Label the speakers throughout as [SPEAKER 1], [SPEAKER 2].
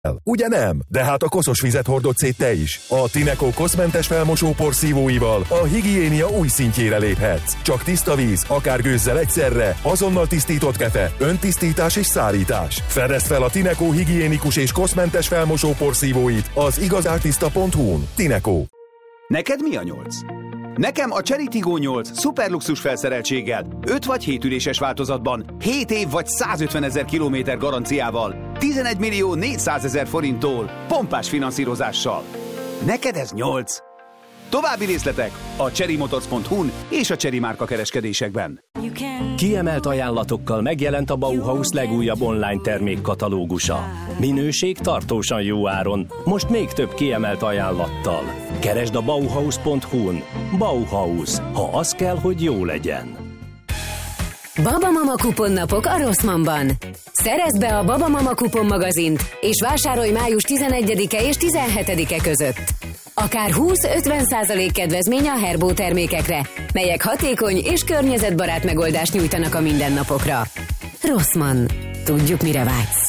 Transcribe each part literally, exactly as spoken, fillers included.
[SPEAKER 1] Ugye nem? De hát a koszos vizet hordott szét te is. A Tineco koszmentes felmosópor szívóival a higiénia új szintjére léphetsz. Csak tiszta víz, akár gőzzel egyszerre, azonnal tisztított kefe, öntisztítás és szárítás. Fedezd fel a Tineco higiénikus és koszmentes felmosópor szívóit az igazártiszta pont hu-n. Tineco.
[SPEAKER 2] Neked mi a nyolc? Nekem a Chery Tiggo nyolc szuperluxus felszereltséggel, öt vagy hét üléses változatban, hét év vagy százötvenezer kilométer garanciával, tizenegy millió négyszázezer forinttól, pompás finanszírozással. Neked ez nyolc. További részletek a chery motors pont hu-n és a Chery márka kereskedésekben.
[SPEAKER 3] Kiemelt ajánlatokkal megjelent a Bauhaus legújabb online termékkatalógusa. Minőség tartósan jó áron, most még több kiemelt ajánlattal. Keresd a bauhaus pont hu-n. Bauhaus, ha az kell, hogy jó legyen.
[SPEAKER 4] Babamama kuponnapok a Rossmannban. Szerezd be a Babamama kupon magazint, és vásárolj május tizenegyedike és tizenhetedike között. Akár húsz-ötven százalék kedvezmény a Herbo termékekre, melyek hatékony és környezetbarát megoldást nyújtanak a mindennapokra. Rossmann. Tudjuk, mire vágysz.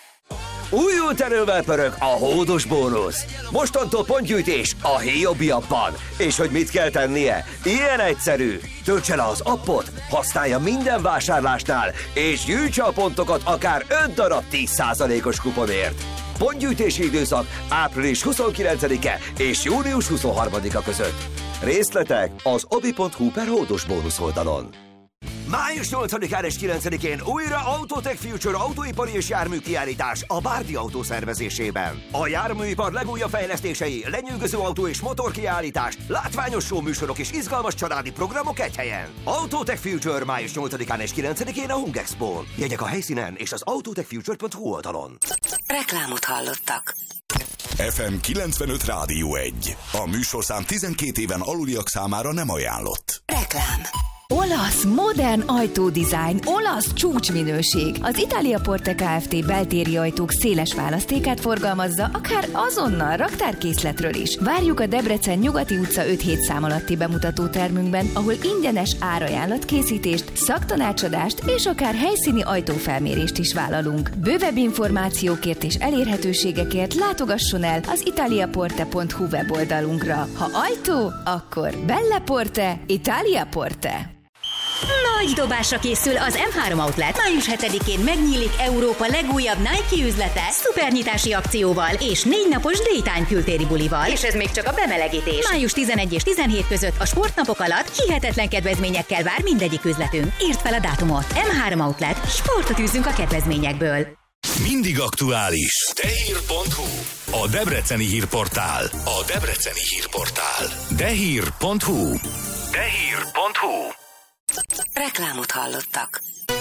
[SPEAKER 5] Újult erővel pörög a hódos bónusz. Mostantól pontgyűjtés a Hiobi appban. És hogy mit kell tennie? Ilyen egyszerű. Töltse le az appot, használja minden vásárlásnál, és gyűjtse a pontokat akár öt darab tíz százalékos kuponért. Pontgyűjtési időszak április huszonkilencedike és június huszonharmadika között. Részletek az obi pont hu per hódos bónusz oldalon. május nyolcadikán és kilencedikén újra Autotech Future autóipari és járműkiállítás a Bárdi Autó szervezésében. A járműipar legújabb fejlesztései, lenyűgöző autó és motorkiállítás, látványos show műsorok és izgalmas családi programok egy helyen. Autotech Future május nyolcadikán és kilencedikén a Hung Expón. Jegyek a helyszínen és az autotech future pont hu oldalon.
[SPEAKER 4] Reklámot hallottak.
[SPEAKER 6] ef em kilencvenöt Rádió egy. A műsorszám tizenkét éven aluliak számára nem ajánlott.
[SPEAKER 4] Reklám.
[SPEAKER 7] Olasz, modern ajtódizájn, olasz csúcsminőség. Az Italia Porte Kft. Beltéri ajtók széles választékát forgalmazza, akár azonnal raktárkészletről is. Várjuk a Debrecen Nyugati utca öt hét szám alatti bemutató termünkben, ahol ingyenes árajánlatkészítést, szaktanácsadást és akár helyszíni ajtófelmérést is vállalunk. Bővebb információkért és elérhetőségekért látogasson el az italiaporte pont hu weboldalunkra. Ha ajtó, akkor Belle Porte, Italia Porte.
[SPEAKER 8] Nagy dobásra készül az em három Outlet. május hetedikén megnyílik Európa legújabb Nike üzlete szupernyitási akcióval és négy napos Daytime kültéri bulival. És ez még csak a bemelegítés. május tizenegy és tizenhét között a sportnapok alatt hihetetlen kedvezményekkel vár mindegyik üzletünk. Írd fel a dátumot. em három Outlet. Sportot űzünk a kedvezményekből.
[SPEAKER 6] Mindig aktuális. Dehír pont hu. A debreceni hírportál. A debreceni hírportál. Dehír pont hu. Dehír pont hu.
[SPEAKER 4] Reklámot hallottak.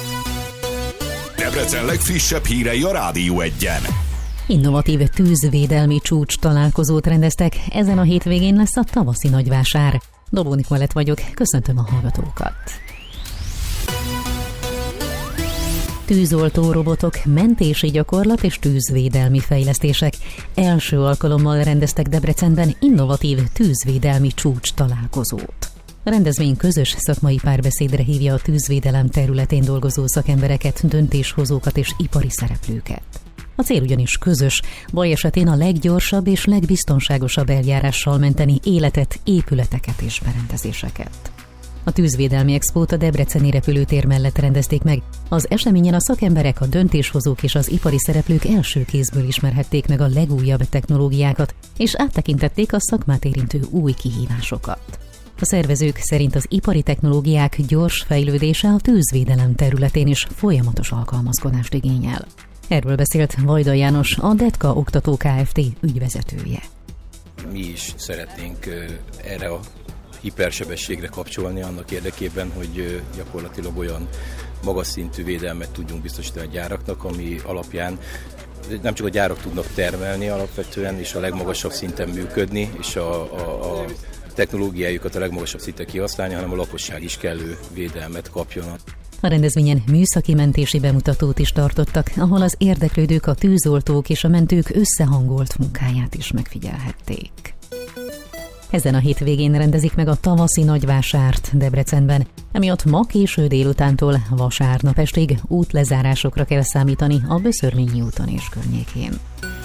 [SPEAKER 6] Debrecen legfrissebb hírei a Rádió egyen.
[SPEAKER 9] Innovatív tűzvédelmi csúcs találkozót rendeztek, ezen a hétvégén lesz a tavaszi nagyvásár. Dobó Nikolett vagyok, köszöntöm a hallgatókat. Tűzoltó robotok, mentési gyakorlat és tűzvédelmi fejlesztések. Első alkalommal rendeztek Debrecenben innovatív tűzvédelmi csúcs találkozót. A rendezvény közös szakmai párbeszédre hívja a tűzvédelem területén dolgozó szakembereket, döntéshozókat és ipari szereplőket. A cél ugyanis közös, baj esetén a leggyorsabb és legbiztonságosabb eljárással menteni életet, épületeket és berendezéseket. A tűzvédelmi expót a debreceni repülőtér mellett rendezték meg. Az eseményen a szakemberek, a döntéshozók és az ipari szereplők első kézből ismerhették meg a legújabb technológiákat, és áttekintették a szakmát érintő új kihívásokat. A szervezők szerint az ipari technológiák gyors fejlődése a tűzvédelem területén is folyamatos alkalmazkodást igényel. Erről beszélt Vajda János, a Detka Oktató Kft. Ügyvezetője.
[SPEAKER 10] Mi is szeretnénk erre a hipersebességre kapcsolni annak érdekében, hogy gyakorlatilag olyan magas szintű védelmet tudjunk biztosítani a gyáraknak, ami alapján nem csak a gyárak tudnak termelni alapvetően, és a legmagasabb szinten működni, és a, a, a technológiájukat a legmagasabb szinten kihasználni, hanem a lakosság is kellő védelmet kapjon.
[SPEAKER 9] A rendezvényen műszaki mentési bemutatót is tartottak, ahol az érdeklődők, a tűzoltók és a mentők összehangolt munkáját is megfigyelhették. Ezen a hétvégén rendezik meg a tavaszi nagyvásárt Debrecenben, emiatt ma késő délutántól vasárnap estig útlezárásokra kell számítani a Böszörményi úton és környékén.